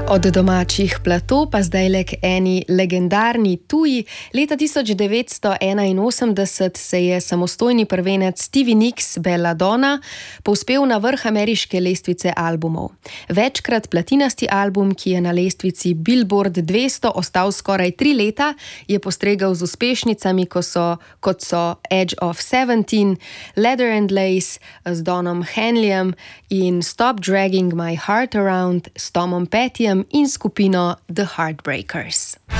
Od domačih platov pa zdajle k eni legendarni tuji. Leta 1981 se je samostojni prvenec Stevie Nicks Belladonna povzpel na vrh ameriške lestvice albumov. Večkrat platinasti album, ki je na lestvici Billboard 200 ostal skoraj 3 leta, je postregel z uspešnicami, kot so Edge of 17, Leather and Lace z Donom Henleyjem in Stop Dragging My Heart Around s Tomom Pettyjem in skupino The Heartbreakers.